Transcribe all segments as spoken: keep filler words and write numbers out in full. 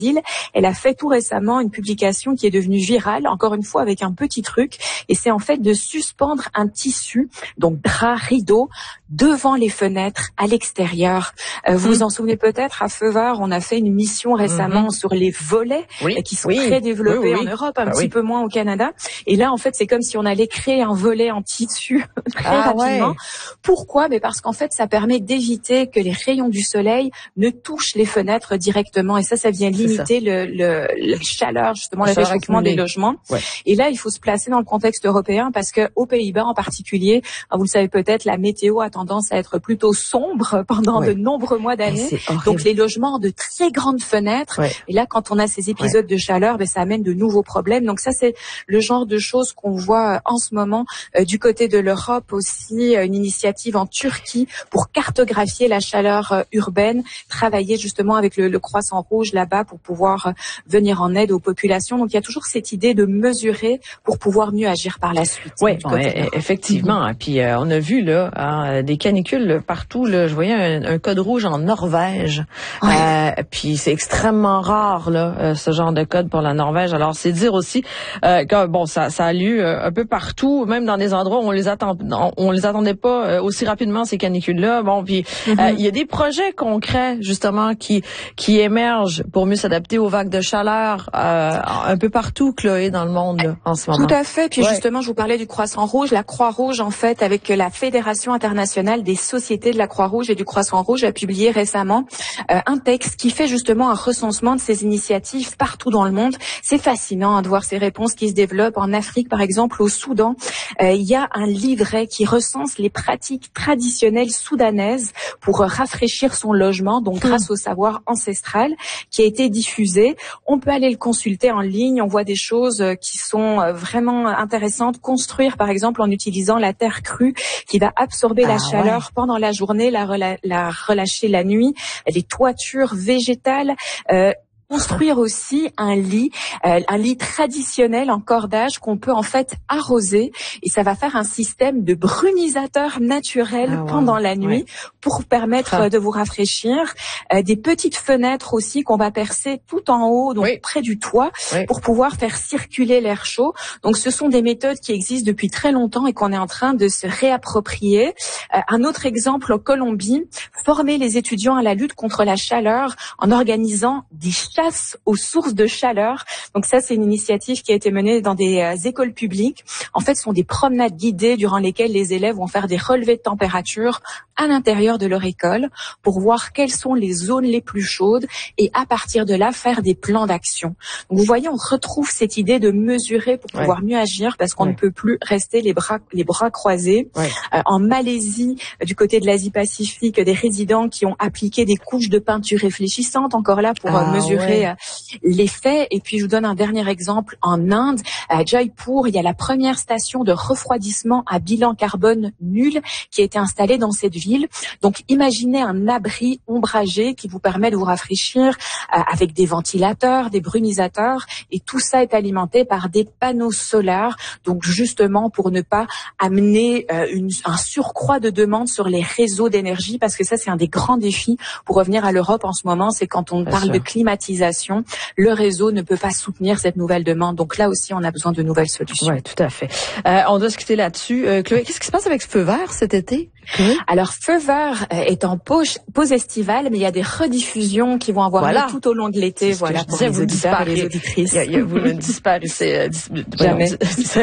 Elle a fait tout récemment une publication qui est devenue virale, encore une fois avec un petit truc, et c'est en fait de suspendre un tissu, donc drap, rideau, devant les fenêtres, à l'extérieur. Euh, vous mmh. vous en souvenez peut-être, à Feuvert, on a fait une mission récemment mmh. sur les volets oui. euh, qui sont oui. très développés oui, oui, en Europe, un ah, petit oui. peu moins au Canada. Et là, en fait, c'est comme si on allait créer un volet en tissu très ah, rapidement. Ouais. Pourquoi? Mais parce qu'en fait, ça permet d'éviter que les rayons du soleil ne touchent les fenêtres directement. Et ça, ça vient limiter le, le, le chaleur, justement, le réchauffement des logements. Ouais. Et là, il faut se placer dans le contexte européen parce que aux Pays-Bas en particulier, vous le savez peut-être, la météo a tendance à être plutôt sombre pendant ouais. de nombreux mois d'années. Donc les logements ont de très grandes fenêtres. Ouais. Et là, quand on a ces épisodes ouais. de chaleur, ben, ça amène de nouveaux problèmes. Donc ça, c'est le genre de choses qu'on voit en ce moment euh, du côté de l'Europe aussi, une initiative en Turquie pour cartographier la chaleur euh, urbaine, travailler justement avec le, le Croissant Rouge là-bas pour pouvoir euh, venir en aide aux populations. Donc il y a toujours cette idée de mesurer pour pouvoir mieux agir par la suite. Oui, ouais, effectivement. Mm-hmm. Puis euh, on a vu là hein, des canicules partout. Là, je voyais un, un code rouge en Norvège. Ouais. Euh, puis c'est extrêmement rare là euh, ce genre de code pour la Norvège. Alors c'est dire aussi euh, que bon ça ça a lieu euh, un peu partout, même dans des endroits où on les attend on, on les attendait pas euh, aussi rapidement ces canicules là. Bon puis il mm-hmm. euh, y a des projets concrets justement qui qui émergent pour mieux s'adapter aux vagues de chaleur euh, un peu partout, Chloé, dans le monde là, en ce moment. Tout à fait. Puis ouais. justement, je vous parlais du Croissant Rouge, la Croix-Rouge en fait, avec la Fédération internationale des sociétés de la Croix-Rouge et du Croissant Rouge, a publié récemment euh, un texte qui fait justement un recensement de ces initiatives partout dans le monde. C'est fascinant hein, de voir ces réponses qui se développent en Afrique, par exemple, au Soudan. Euh, il y a un livret qui recense les pratiques traditionnelles soudanaises pour rafraîchir son logement, donc grâce mmh. au savoir ancestral, qui a été diffusé. On peut aller le consulter en ligne. On voit des choses qui sont vraiment intéressantes. Construire, par exemple, en utilisant la terre crue qui va absorber ah, la chaleur ouais. pendant la journée, la, rela- la relâcher la nuit. Les toitures végétales. Euh, Construire aussi un lit, euh, un lit traditionnel en cordage qu'on peut en fait arroser et ça va faire un système de brumisateur naturel ah, ouais. pendant la nuit ouais. pour permettre ah. de vous rafraîchir. Euh, des petites fenêtres aussi qu'on va percer tout en haut, donc oui. près du toit, oui. pour pouvoir faire circuler l'air chaud. Donc ce sont des méthodes qui existent depuis très longtemps et qu'on est en train de se réapproprier. Euh, un autre exemple en Colombie, former les étudiants à la lutte contre la chaleur en organisant des chasse aux sources de chaleur. Donc ça, c'est une initiative qui a été menée dans des euh, écoles publiques. En fait, ce sont des promenades guidées durant lesquelles les élèves vont faire des relevés de température à l'intérieur de leur école pour voir quelles sont les zones les plus chaudes et à partir de là, faire des plans d'action. Donc vous voyez, on retrouve cette idée de mesurer pour pouvoir ouais. mieux agir parce qu'on ouais. ne peut plus rester les bras, les bras croisés. Ouais. Euh, en Malaisie, du côté de l'Asie-Pacifique, des résidents qui ont appliqué des couches de peinture réfléchissantes encore là pour ah, euh, mesurer ouais. l'effet. Et puis je vous donne un dernier exemple en Inde, à Jaipur, il y a la première station de refroidissement à bilan carbone nul qui a été installée dans cette ville. Donc imaginez un abri ombragé qui vous permet de vous rafraîchir euh, avec des ventilateurs, des brumisateurs et tout ça est alimenté par des panneaux solaires. Donc justement pour ne pas amener euh, une, un surcroît de demande sur les réseaux d'énergie parce que ça c'est un des grands défis pour revenir à l'Europe en ce moment, c'est quand on Bien parle sûr. de climatisation, le réseau ne peut pas soutenir cette nouvelle demande. Donc là aussi, on a besoin de nouvelles solutions. Oui, tout à fait. Euh, on doit se quitter là-dessus. Euh, Chloé, qu'est-ce qui se passe avec Feuvert cet été? Chloé? Alors, Feuvert est en pause, pause estivale, mais il y a des rediffusions qui vont avoir voilà. lieu tout au long de l'été. Voilà, pour les auditeurs et les auditrices. Il y a, vous ne disparaissez euh, dis, jamais.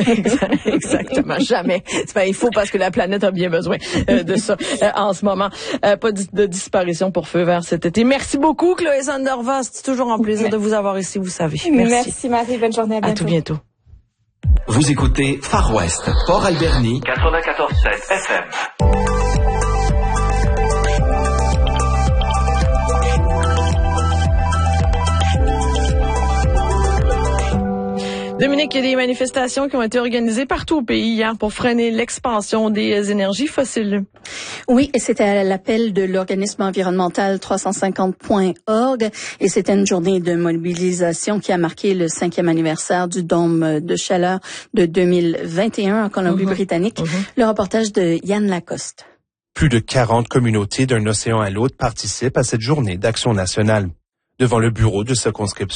Exactement, jamais. Pas, il faut parce que la planète a bien besoin euh, de ça euh, en ce moment. Euh, pas de, de disparition pour Feuvert cet été. Merci beaucoup, Chloé Sandervost. C'est toujours un plaisir de vous avoir ici, vous savez. Merci. Merci Marie, bonne journée, à bientôt. À tout bientôt. Vous écoutez Far West, Port Alberni, quatre-vingt-quatorze sept F M. Dominique, il y a des manifestations qui ont été organisées partout au pays hier pour freiner l'expansion des énergies fossiles. Oui, et c'était à l'appel de l'organisme environnemental trois cent cinquante point org et c'était une journée de mobilisation qui a marqué le cinquième anniversaire du dôme de chaleur de deux mille vingt et un en Colombie-Britannique. Mm-hmm. Le reportage de Yann Lacoste. Plus de quarante communautés d'un océan à l'autre participent à cette journée d'action nationale. Devant le bureau de circonscription